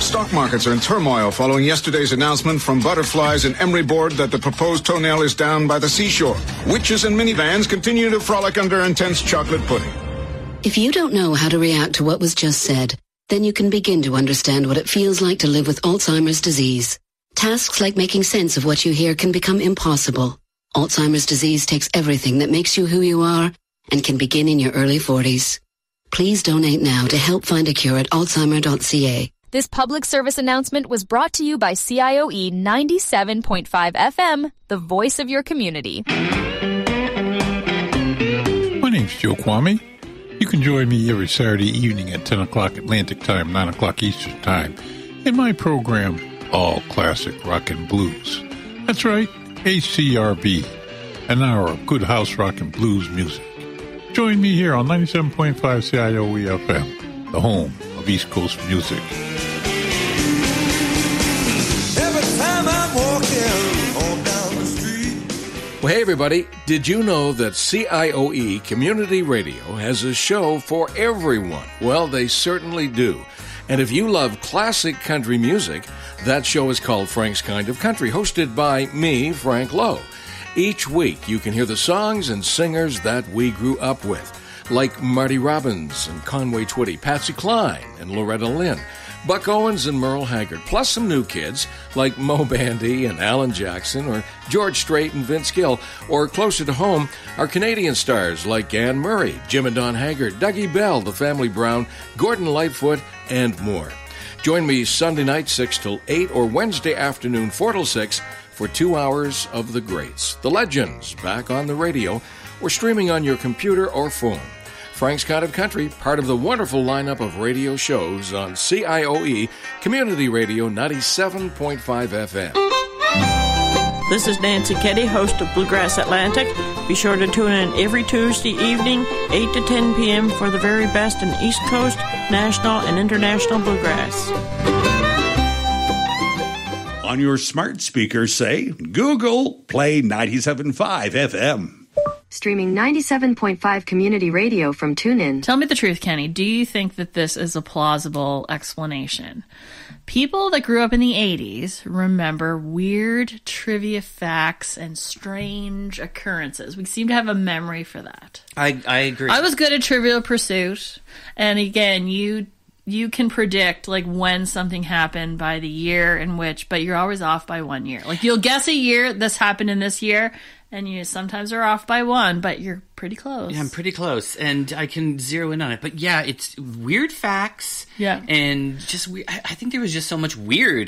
Stock markets are in turmoil following yesterday's announcement from butterflies and Emery Board that the proposed toenail is down by the seashore. Witches and minivans continue to frolic under intense chocolate pudding. If you don't know how to react to what was just said, then you can begin to understand what it feels like to live with Alzheimer's disease. Tasks like making sense of what you hear can become impossible. Alzheimer's disease takes everything that makes you who you are and can begin in your early 40s. Please donate now to help find a cure at alzheimer.ca. This public service announcement was brought to you by CIOE 97.5 FM, the voice of your community. My name's Joe Kwame. You can join me every Saturday evening at 10 o'clock Atlantic Time, 9 o'clock Eastern Time, in my program, All Classic Rock and Blues. That's right, HCRB, an hour of good house rock and blues music. Join me here on 97.5 CIOE FM, the home of East Coast music. Every time I'm walking on down the street. Well, hey, everybody. Did you know that CIOE Community Radio has a show for everyone? Well, they certainly do. And if you love classic country music, that show is called Frank's Kind of Country, hosted by me, Frank Lowe. Each week, you can hear the songs and singers that we grew up with, like Marty Robbins and Conway Twitty, Patsy Cline and Loretta Lynn, Buck Owens and Merle Haggard, plus some new kids like Mo Bandy and Alan Jackson, or George Strait and Vince Gill, or closer to home, our Canadian stars like Anne Murray, Jim and Don Haggard, Dougie Bell, The Family Brown, Gordon Lightfoot, and more. Join me Sunday night 6 till 8 or Wednesday afternoon 4 till 6 for 2 hours of the greats, the legends, back on the radio or streaming on your computer or phone. Frank's Kind of Country, part of the wonderful lineup of radio shows on CIOE Community Radio 97.5 FM. This is Nancy Keddy, host of Bluegrass Atlantic. Be sure to tune in every Tuesday evening, 8 to 10 p.m. for the very best in East Coast, national, and international bluegrass. On your smart speaker, say, Google, play 97.5 FM. Streaming 97.5 community radio from TuneIn. Tell me the truth, Kenny. Do you think that this is a plausible explanation? People that grew up in the 80s remember weird trivia facts and strange occurrences. We seem to have a memory for that. I agree. I was good at Trivial Pursuit. And again, you can predict like when something happened by the year in which, but you're always off by 1 year. Like you'll guess a year, this happened in this year, and you sometimes are off by one, but you're pretty close. Yeah, I'm pretty close, and I can zero in on it. But yeah, it's weird facts. Yeah. And just weird. I think there was just so much weird